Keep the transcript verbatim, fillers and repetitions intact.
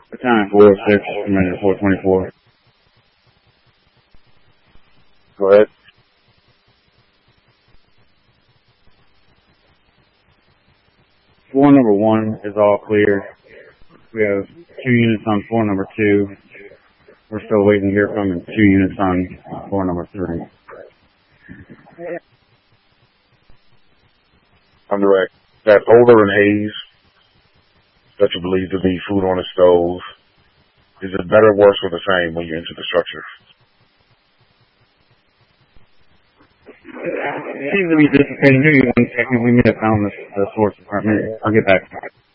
Battalion four oh six, Commander four twenty-four. Go ahead. Floor number one is all clear. We have two units on floor number two. We're still waiting to hear from and two units on floor number three. I'm direct. That odor and haze that you believe to be food on the stove, is it better, worse, or the same when you enter the structure? It seems to be dissipating. Here you one second. We may have found the, the source department. I'll get back.